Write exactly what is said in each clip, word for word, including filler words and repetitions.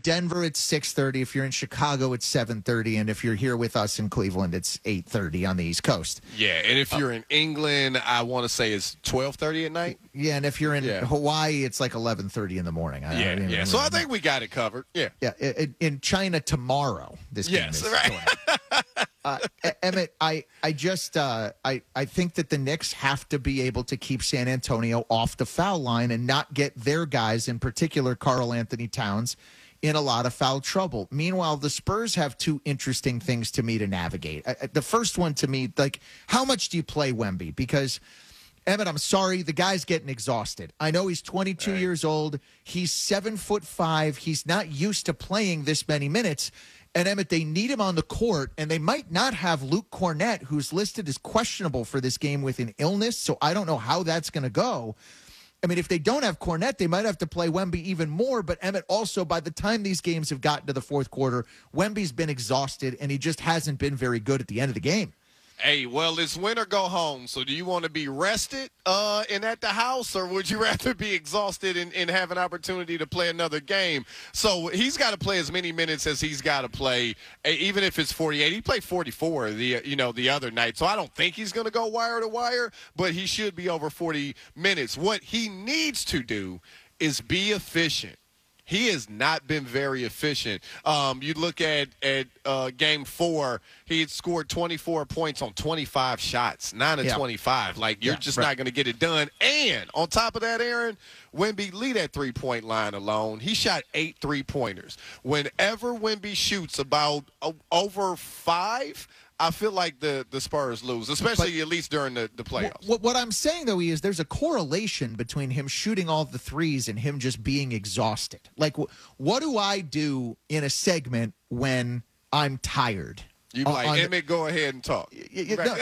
Denver, it's six thirty. If you're in Chicago, it's seven thirty. And if you're here with us in Cleveland, it's eight thirty on the East Coast. Yeah, and if you're in England, I want to say it's twelve thirty at night. Yeah, and if you're in yeah. Hawaii, it's like eleven thirty in the morning. I, yeah, I mean, yeah. So I think we got it covered. Yeah. Yeah, in, in China tomorrow, this yes, game is right. uh, Emmett, I, I just uh, I, I think that the Knicks have to be able to keep San Antonio off the foul line and not get their guys, in particular Karl Anthony Towns, in a lot of foul trouble. Meanwhile, the Spurs have two interesting things to me to navigate. Uh, the first one to me, like, how much do you play Wemby? Because, Emmett, I'm sorry, the guy's getting exhausted. I know he's twenty-two right. years old. He's seven foot five. He's not used to playing this many minutes. And, Emmett, they need him on the court, and they might not have Luke Cornett, who's listed as questionable for this game with an illness, so I don't know how that's going to go. I mean, if they don't have Cornett, they might have to play Wemby even more. But, Emmett, also, by the time these games have gotten to the fourth quarter, Wemby's been exhausted, and he just hasn't been very good at the end of the game. Hey, well, it's win or go home. So do you want to be rested uh, and at the house, or would you rather be exhausted and, and have an opportunity to play another game? So he's got to play as many minutes as he's got to play, even if it's forty-eight. He played forty-four the you know the other night, so I don't think he's going to go wire to wire, but he should be over forty minutes. What he needs to do is be efficient. He has not been very efficient. Um, you look at at uh, game four, he had scored twenty-four points on twenty-five shots, nine of yeah. twenty-five. Like, you're yeah, just right. not going to get it done. And on top of that, Aaron, Wemby, lead that three-point line alone. He shot eight three-pointers. Whenever Wemby shoots about uh, over five, I feel like the, the Spurs lose, especially but, at least during the, the playoffs. What, what I'm saying, though, is there's a correlation between him shooting all the threes and him just being exhausted. Like, what do I do in a segment when I'm tired? You like, on, Emmett, go ahead and talk. You, you, no,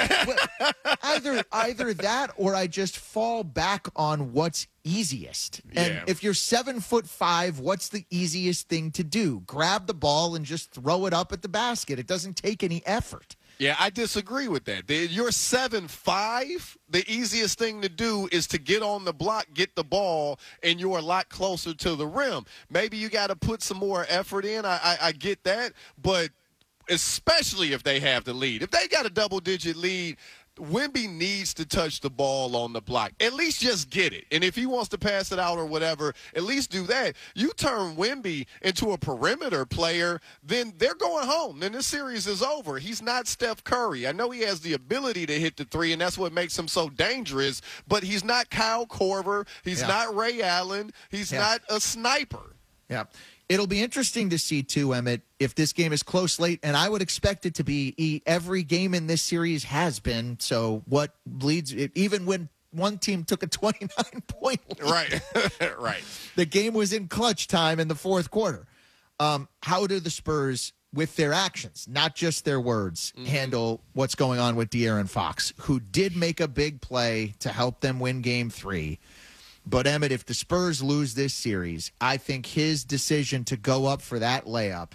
either either that or I just fall back on what's easiest. And yeah. if you're seven foot five, what's the easiest thing to do? Grab the ball and just throw it up at the basket. It doesn't take any effort. Yeah, I disagree with that. You're seven five. The easiest thing to do is to get on the block, get the ball, and you're a lot closer to the rim. Maybe you got to put some more effort in. I, I, I get that, but especially if they have the lead. If they got a double-digit lead, Wemby needs to touch the ball on the block. At least just get it. And if he wants to pass it out or whatever, at least do that. You turn Wemby into a perimeter player, then they're going home. Then this series is over. He's not Steph Curry. I know he has the ability to hit the three, and that's what makes him so dangerous, but he's not Kyle Korver. He's yeah. not Ray Allen. He's yeah. not a sniper. Yeah. It'll be interesting to see, too, Emmett, if this game is close late, and I would expect it to be. Every game in this series has been. So what leads, even when one team took a twenty-nine point lead. Right, right. The game was in clutch time in the fourth quarter. Um, how do the Spurs, with their actions, not just their words, mm-hmm. handle what's going on with De'Aaron Fox, who did make a big play to help them win game three? But, Emmett, if the Spurs lose this series, I think his decision to go up for that layup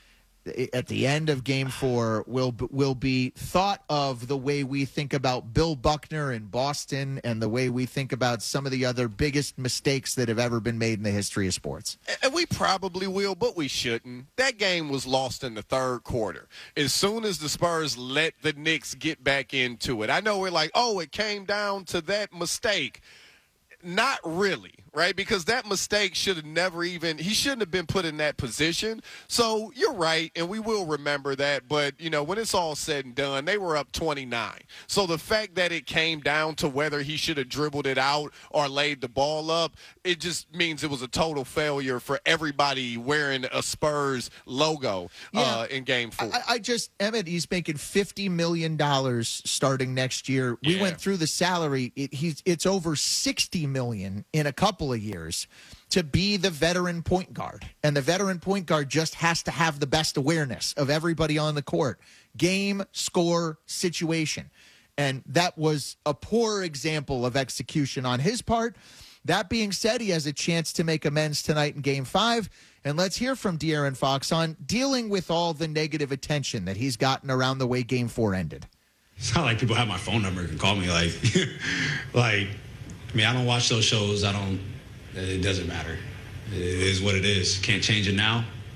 at the end of game four will will be thought of the way we think about Bill Buckner in Boston and the way we think about some of the other biggest mistakes that have ever been made in the history of sports. And we probably will, but we shouldn't. That game was lost in the third quarter. As soon as the Spurs let the Knicks get back into it. I know we're like, oh, it came down to that mistake. Not really, right? Because that mistake should have never even – he shouldn't have been put in that position. So you're right, and we will remember that. But, you know, when it's all said and done, they were up twenty-nine. So the fact that it came down to whether he should have dribbled it out or laid the ball up, it just means it was a total failure for everybody wearing a Spurs logo yeah, uh, in Game four. I, I just – Emmett, he's making fifty million dollars starting next year. We yeah. went through the salary. It, he's It's over sixty million in a couple of years to be the veteran point guard. And the veteran point guard just has to have the best awareness of everybody on the court. Game, score, situation. And that was a poor example of execution on his part. That being said, he has a chance to make amends tonight in game five. And let's hear from De'Aaron Fox on dealing with all the negative attention that he's gotten around the way game four ended. It's not like people have my phone number and can call me like, like, I mean, I don't watch those shows. I don't, it doesn't matter. It is what it is. Can't change it now.